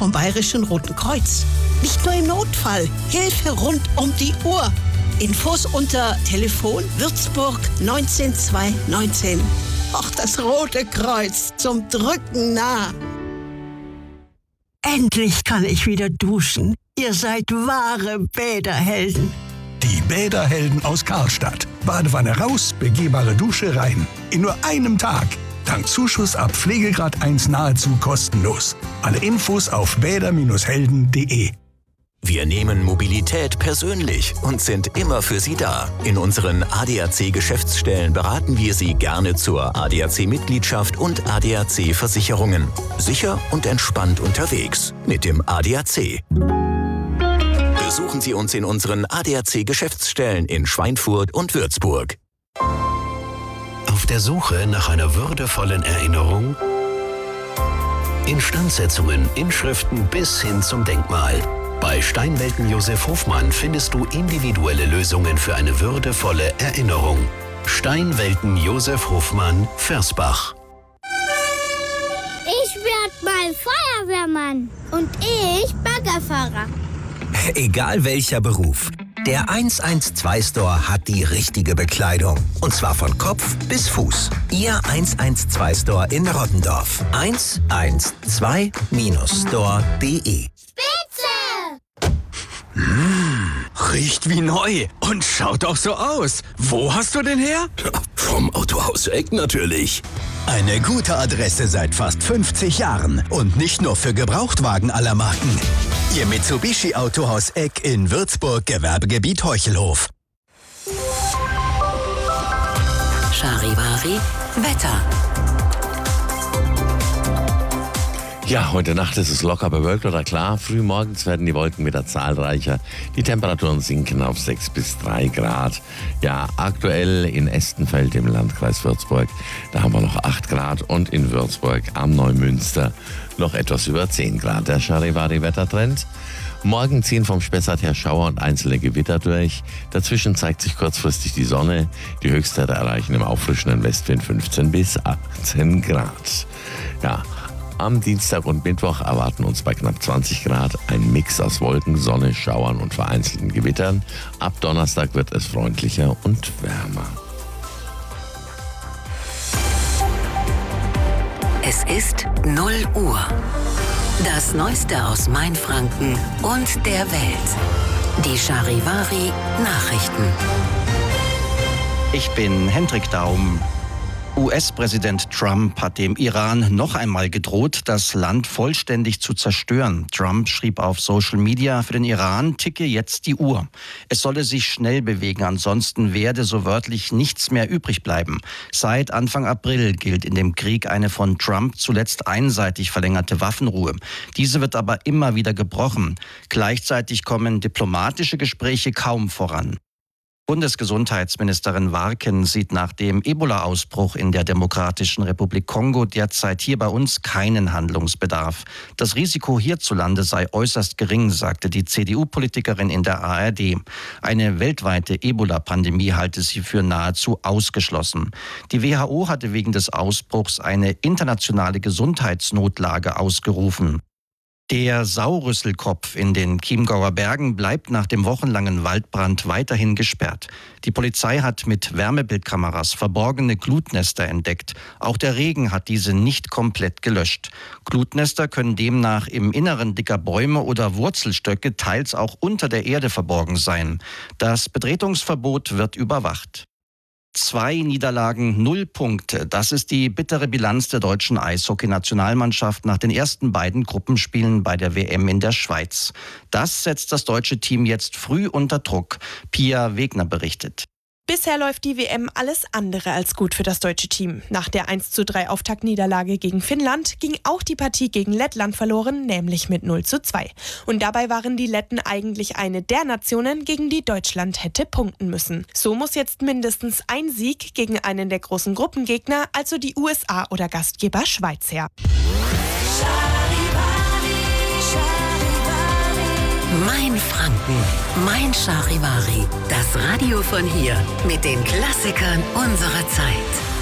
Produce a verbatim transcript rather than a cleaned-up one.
vom Bayerischen Roten Kreuz. Nicht nur im Notfall, Hilfe rund um die Uhr. Infos unter Telefon Würzburg neunzehn zweihundertneunzehn. Ach, das Rote Kreuz zum Drücken nah. Endlich kann ich wieder duschen. Ihr seid wahre Bäderhelden. Die Bäderhelden aus Karlstadt. Badewanne raus, begehbare Dusche rein. In nur einem Tag. Dank Zuschuss ab Pflegegrad eins nahezu kostenlos. Alle Infos auf bäder Helden punkt de. Wir nehmen Mobilität persönlich und sind immer für Sie da. In unseren A D A C-Geschäftsstellen beraten wir Sie gerne zur A D A C-Mitgliedschaft und A D A C-Versicherungen. Sicher und entspannt unterwegs mit dem A D A C. Besuchen Sie uns in unseren A D A C-Geschäftsstellen in Schweinfurt und Würzburg. Auf der Suche nach einer würdevollen Erinnerung? Instandsetzungen, Inschriften bis hin zum Denkmal. Bei Steinwelten Josef Hofmann findest du individuelle Lösungen für eine würdevolle Erinnerung. Steinwelten Josef Hofmann, Versbach. Ich werd mal Feuerwehrmann und ich Baggerfahrer. Egal welcher Beruf, der eins eins zwei Store hat die richtige Bekleidung. Und zwar von Kopf bis Fuß. Ihr eins eins zwei Store in Rottendorf. eins eins zwei Store punkt de. Mmh, riecht wie neu und schaut auch so aus. Wo hast du den her? Vom Autohaus Eck natürlich. Eine gute Adresse seit fast fünfzig Jahren und nicht nur für Gebrauchtwagen aller Marken. Ihr Mitsubishi Autohaus Eck in Würzburg, Gewerbegebiet Heuchelhof. Charivari Wetter. Ja, heute Nacht ist es locker bewölkt oder klar. Frühmorgens werden die Wolken wieder zahlreicher. Die Temperaturen sinken auf sechs bis drei Grad. Ja, aktuell in Estenfeld im Landkreis Würzburg, da haben wir noch acht Grad und in Würzburg am Neumünster noch etwas über zehn Grad. Der Charivari-Wettertrend. Morgen ziehen vom Spessart her Schauer und einzelne Gewitter durch. Dazwischen zeigt sich kurzfristig die Sonne. Die Höchstwerte erreichen im auffrischenden Westwind fünfzehn bis achtzehn Grad. Ja, am Dienstag und Mittwoch erwarten uns bei knapp zwanzig Grad ein Mix aus Wolken, Sonne, Schauern und vereinzelten Gewittern. Ab Donnerstag wird es freundlicher und wärmer. Es ist null Uhr. Das Neueste aus Mainfranken und der Welt. Die Charivari Nachrichten. Ich bin Hendrik Daum. U S-Präsident Trump hat dem Iran noch einmal gedroht, das Land vollständig zu zerstören. Trump schrieb auf Social Media, für den Iran ticke jetzt die Uhr. Es solle sich schnell bewegen, ansonsten werde so wörtlich nichts mehr übrig bleiben. Seit Anfang April gilt in dem Krieg eine von Trump zuletzt einseitig verlängerte Waffenruhe. Diese wird aber immer wieder gebrochen. Gleichzeitig kommen diplomatische Gespräche kaum voran. Bundesgesundheitsministerin Warken sieht nach dem Ebola-Ausbruch in der Demokratischen Republik Kongo derzeit hier bei uns keinen Handlungsbedarf. Das Risiko hierzulande sei äußerst gering, sagte die C D U-Politikerin in der A R D. Eine weltweite Ebola-Pandemie halte sie für nahezu ausgeschlossen. Die W H O hatte wegen des Ausbruchs eine internationale Gesundheitsnotlage ausgerufen. Der Saurüsselkopf in den Chiemgauer Bergen bleibt nach dem wochenlangen Waldbrand weiterhin gesperrt. Die Polizei hat mit Wärmebildkameras verborgene Glutnester entdeckt. Auch der Regen hat diese nicht komplett gelöscht. Glutnester können demnach im Inneren dicker Bäume oder Wurzelstöcke, teils auch unter der Erde verborgen sein. Das Betretungsverbot wird überwacht. Zwei Niederlagen, null Punkte. Das ist die bittere Bilanz der deutschen Eishockey-Nationalmannschaft nach den ersten beiden Gruppenspielen bei der W M in der Schweiz. Das setzt das deutsche Team jetzt früh unter Druck. Pia Wegner berichtet. Bisher läuft die W M alles andere als gut für das deutsche Team. Nach der eins zu drei Auftaktniederlage gegen Finnland ging auch die Partie gegen Lettland verloren, nämlich mit null zu zwei. Und dabei waren die Letten eigentlich eine der Nationen, gegen die Deutschland hätte punkten müssen. So muss jetzt mindestens ein Sieg gegen einen der großen Gruppengegner, also die U S A oder Gastgeber Schweiz, her. Mein Franken, mein Charivari, das Radio von hier mit den Klassikern unserer Zeit.